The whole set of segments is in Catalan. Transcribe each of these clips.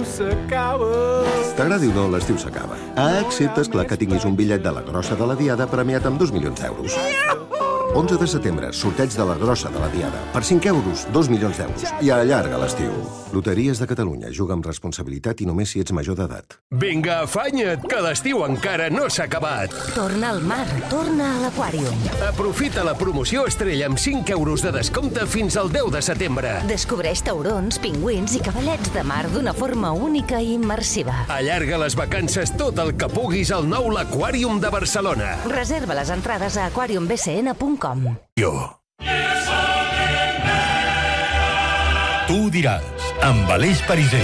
s'acaba. T'agradi o no, l'estiu s'acaba. Excepte, esclar, que tinguis un bitllet de la Grossa de la Diada premiat amb 2 milions d'euros. 11 de setembre, sorteig de la Grossa de la Diada. Per 5 euros, 2 milions d'euros. I allarga l'estiu. Loteries de Catalunya. Juga amb responsabilitat i només si ets major d'edat. Vinga, afanya't, que l'estiu encara no s'ha acabat. Torna al mar, torna a l'Aquàrium. Aprofita la promoció Estrella amb 5 euros de descompte fins al 10 de setembre. Descobreix taurons, pingüins i cavallets de mar d'una forma única i immersiva. Allarga les vacances tot el que puguis al nou l'Aquàrium de Barcelona. Reserva les entrades a aquariumbcn.com. Tu diràs, amb Aleix Pariser.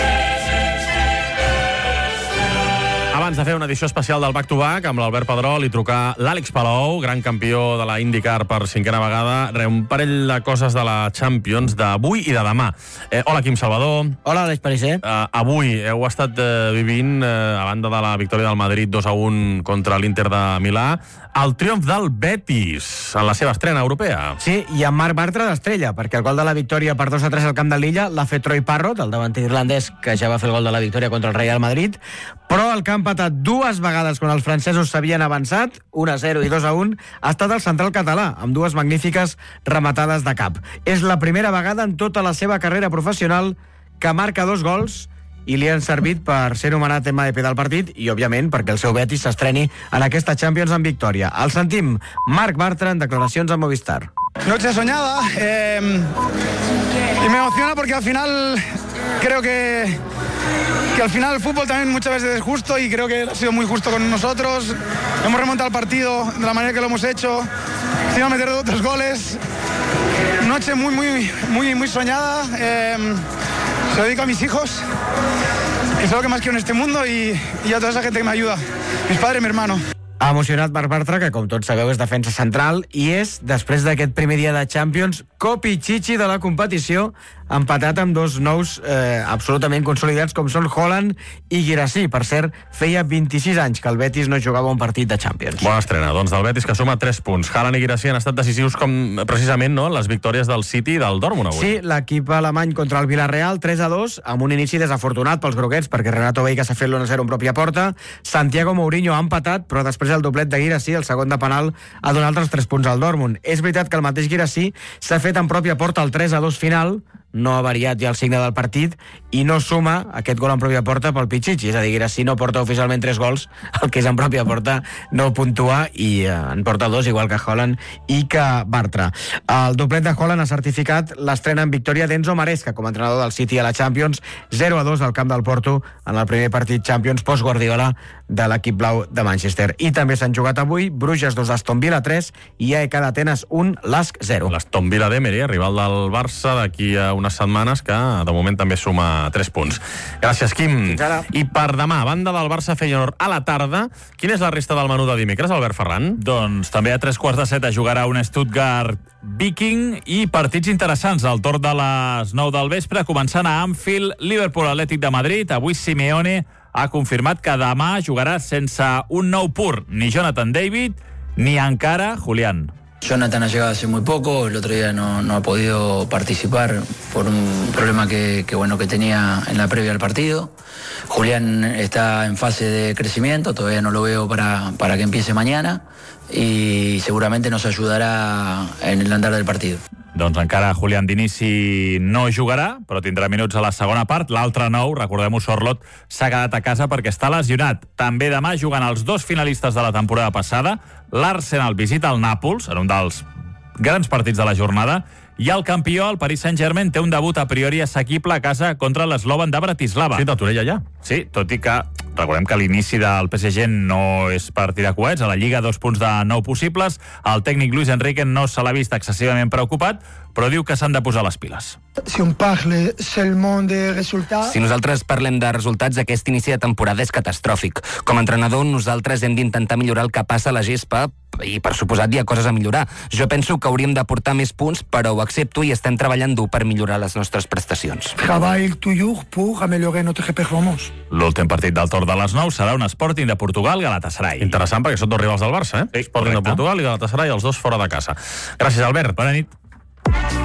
Abans de fer una edició especial del Back to Back amb l'Albert Pedrol i trucar l'Àlex Palou, gran campió de la IndyCar per 5a vegada, un parell de coses de la Champions d'avui i de demà. Hola, Quim Salvador. Hola, Aleix Pariser. Avui heu estat vivint, a banda de la victòria del Madrid 2-1 contra l'Inter de Milà, el triomf del Betis en la seva estrena europea. Sí, i amb Marc Bartra d'estrella, perquè el gol de la victòria per 2-3 al camp de l'Illa l'ha fet Troy Parrott, el davanter irlandès que ja va fer el gol de la victòria contra el Real Madrid, però el que ha empatat 2 vegades quan els francesos s'havien avançat, 1-0 i 2-1, ha estat el central català, amb 2 magnífiques rematades de cap. És la primera vegada en tota la seva carrera professional que marca 2 gols i li han servit per ser nomenat MVP del partit i, òbviament, perquè el seu Betis s'estreni en aquesta Champions amb victòria. El sentim, Marc Bartra, en declaracions a Movistar. Noche soñada, y me emociona porque al final creo que al final el fútbol también muchas veces es justo y creo que ha sido muy justo con nosotros. Hemos remontado el partido de la manera que lo hemos hecho, encima meter 2 goles. Noche muy soñada. Se lo dedico a mis hijos, que es lo que más quiero en este mundo, y a toda esa gente que me ayuda, mis padres y mi hermano. Ha emocionat Marc Bartra, que com tots sabeu és defensa central, i és, després d'aquest primer dia de Champions, copichichi de la competició, empatat amb 2 nous absolutament consolidats com són Haaland i Guirassy. Per cert, feia 26 anys que el Betis no jugava un partit de Champions. Bona estrena, doncs, del Betis, que suma 3 punts. Haaland i Guirassy han estat decisius com, precisament, no?, les victòries del City i del Dortmund avui. Sí, l'equip alemany contra el Villarreal, 3-2, amb un inici desafortunat pels groguets, perquè Renato Veiga s'ha fet l'1-0 en pròpia porta. Santiago Mourinho ha empatat, però després el doblet de Guirassy, el segon de penal, ha donat els 3 punts al Dortmund. És veritat que el mateix Guirassy s'ha fet en pròpia porta el 3-2 final, no ha variat ja el signe del partit, i no suma aquest gol en pròpia porta pel Pichichi, és a dir, Guirassy no porta oficialment 3 gols, el que és en pròpia porta no puntua, i en porta 2, igual que Haaland i que Bartra. El doblet de Haaland ha certificat l'estrena en victòria d'Enzo Maresca com a entrenador del City a la Champions, 0-2 al camp del Porto en el primer partit Champions post-Guardiola de l'equip blau de Manchester. I també s'han jugat avui Bruges 2, Aston Villa 3 i AEK d'Atenes 1, Lask 0. L'Aston Villa d'Emery, rival del Barça d'aquí a unes setmanes, que de moment també suma 3 punts. Gràcies, Quim. I per demà, a banda del Barça-Feyenoord a la tarda, quina és la resta del menú de dimecres, Albert Ferran? Doncs també a 7:15 jugarà un Stuttgart-Viking i partits interessants al torn de les 9 del vespre, començant a Anfield, Liverpool-Atlètic de Madrid. Avui Simeone ha confirmat que demà jugarà sense un nou pur, ni Jonathan David, ni encara Julián. Jonathan ha llegado hace muy poco, el otro día no ha podido participar por un problema que tenía en la previa al partido. Julián está en fase de crecimiento, todavía no lo veo para que empiece mañana y seguramente nos ayudará en el andar del partido. Doncs encara Julián d'inici no jugarà, però tindrà minuts a la segona part. L'altre nou, recordem-ho, Sorloth, s'ha quedat a casa perquè està lesionat. També demà juguen els 2 finalistes de la temporada passada. L'Arsenal visita el Nàpols, en un dels grans partits de la jornada, i el campió, el Paris Saint-Germain, té un debut a priori assequible a casa contra l'Slovan de Bratislava. Sí, de Torella ja. Sí, tot i que recordem que l'inici del PSG no és per tirar coets. A la Lliga 2 punts de 9 possibles. El tècnic Luis Enrique no se l'ha vist excessivament preocupat, però diu que s'han de posar les piles. Si nosaltres parlem de resultats, aquest inici de temporada és catastròfic. Com a entrenador, nosaltres hem d'intentar millorar el que passa a la gespa i, per suposat, hi ha coses a millorar. Jo penso que hauríem d'aportar més punts, però ho accepto i estem treballant dur per millorar les nostres prestacions. L'últim partit del torn de les 9 serà un Sporting de Portugal, Galatasaray. Interessant, perquè són 2 rivals del Barça, eh? Sí, Sporting de Portugal i Galatasaray, els 2 fora de casa. Gràcies, Albert. Bona nit.